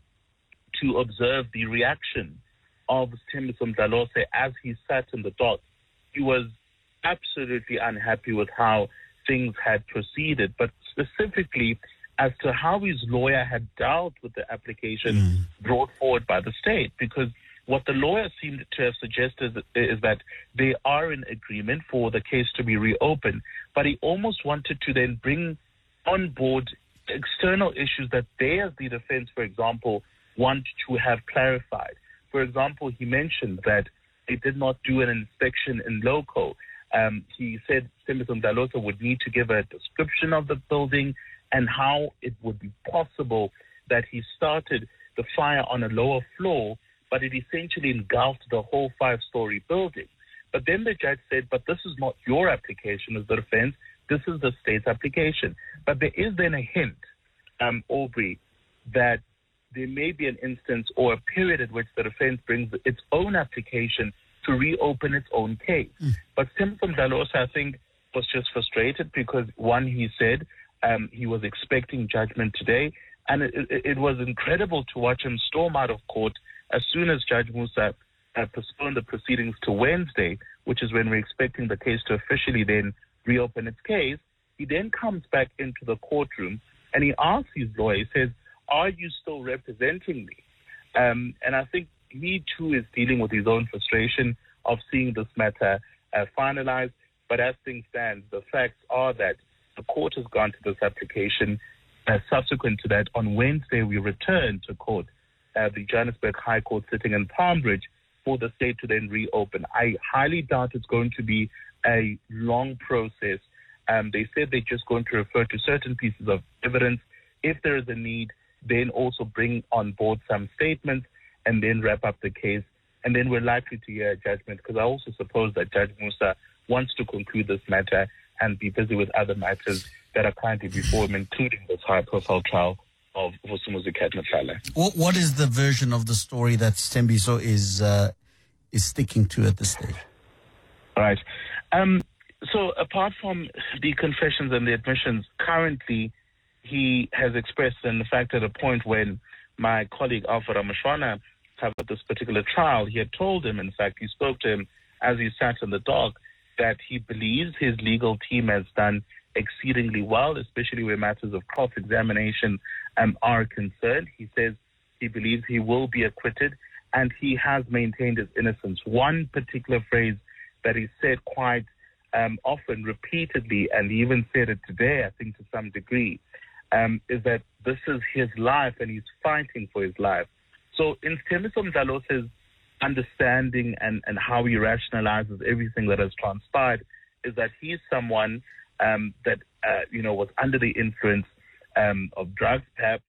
to observe the reaction of Thembiso Mdlalose as he sat in the dock. He was absolutely unhappy with how things had proceeded, but specifically as to how his lawyer had dealt with the application mm. brought forward by the state. Because what the lawyer seemed to have suggested is that they are in agreement for the case to be reopened, but he almost wanted to then bring on board external issues that they, as the defense, for example, want to have clarified. For example, he mentioned that they did not do an inspection in loco. Um, he said Thembiso Mdlalose would need to give a description of the building and how it would be possible that he started the fire on a lower floor, but it essentially engulfed the whole five-story building. But then the judge said, but this is not your application as the defense, this is the state's application. But there is then a hint, um, Aubrey, that there may be an instance or a period at which the defense brings its own application to reopen its own case. Mm. But Thembiso Mdlalose, I think, was just frustrated because, one, he said um, he was expecting judgment today, and it, it, it was incredible to watch him storm out of court as soon as Judge Musa uh, postponed the proceedings to Wednesday, which is when we're expecting the case to officially then reopen its case. He then comes back into the courtroom and he asks his lawyer, he says, are you still representing me? Um, and I think he too is dealing with his own frustration of seeing this matter uh, finalized. But as things stand, the facts are that the court has gone to this application. Uh, subsequent to that, on Wednesday, we return to court, uh, the Johannesburg High Court sitting in Palmbridge, for the state to then reopen. I highly doubt it's going to be a long process. Um, they said they're just going to refer to certain pieces of evidence. If there is a need, then also bring on board some statements and then wrap up the case. And then we're likely to hear a judgment, because I also suppose that Judge Musa wants to conclude this matter and be busy with other matters that are currently before him, including this high-profile trial of Vusumuzi Matlala. What, what is the version of the story that Thembiso is uh, is sticking to at this stage? Right. Um, so apart from the confessions and the admissions, currently he has expressed, in fact, at a point when my colleague Alpha Ramashwana covered this particular trial, he had told him, in fact, he spoke to him as he sat in the dock, that he believes his legal team has done exceedingly well, especially where matters of cross-examination um, are concerned. He says he believes he will be acquitted, and he has maintained his innocence. One particular phrase that he said quite um, often, repeatedly, and he even said it today, I think to some degree, um, is that this is his life and he's fighting for his life. So in Thembiso Mdlalose's understanding and, and how he rationalizes everything that has transpired is that he's someone um, that, uh, you know, was under the influence um, of drugs, perhaps.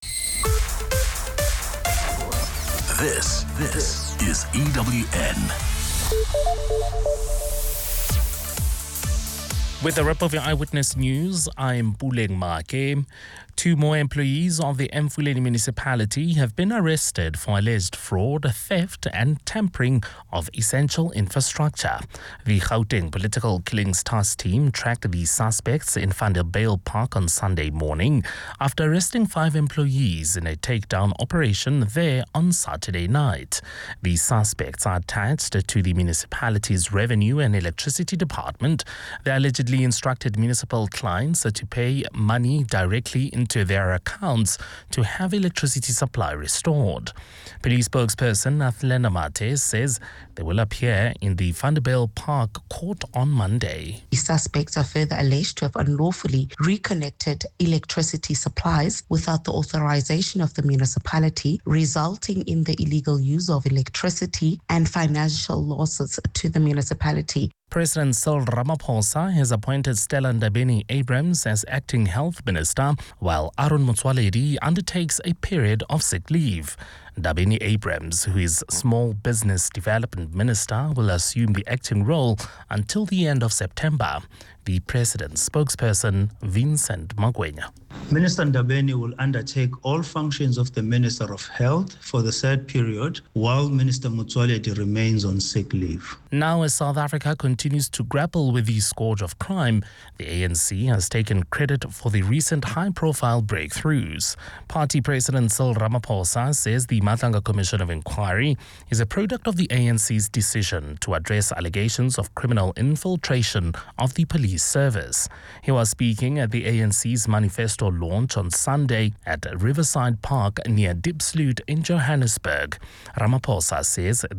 This, this is E W N. With the wrap of your Eyewitness News, I'm Puleng Make. Two more employees of the Emfuleni municipality have been arrested for alleged fraud, theft and tampering of essential infrastructure. The Gauteng Political Killings Task Team tracked the suspects in Vanderbijl Park on Sunday morning after arresting five employees in a takedown operation there on Saturday night. The suspects are attached to the municipality's Revenue and Electricity Department. They allegedly reportedly instructed municipal clients to pay money directly into their accounts to have electricity supply restored. Police spokesperson Athlena Mate says they will appear in the Vanderbilt Park court on Monday. The suspects are further alleged to have unlawfully reconnected electricity supplies without the authorization of the municipality, resulting in the illegal use of electricity and financial losses to the municipality. President Cyril Ramaphosa has appointed Stella Ndabeni-Abrahams as acting health minister, while Aaron Motsoaledi undertakes a period of sick leave. Ndabeni-Abrahams, who is small business development minister, will assume the acting role until the end of September. The president's spokesperson, Vincent Magwenya. Minister Ndabeni will undertake all functions of the Minister of Health for the said period, while Minister Motsoaledi remains on sick leave. Now, as South Africa continues to grapple with the scourge of crime, the A N C has taken credit for the recent high-profile breakthroughs. Party President Cyril Ramaphosa says the Matlanga Commission of Inquiry is a product of the A N C's decision to address allegations of criminal infiltration of the police service. He was speaking at the A N C's manifesto launch on Sunday at Riverside Park near Diepsloot in Johannesburg. Ramaphosa says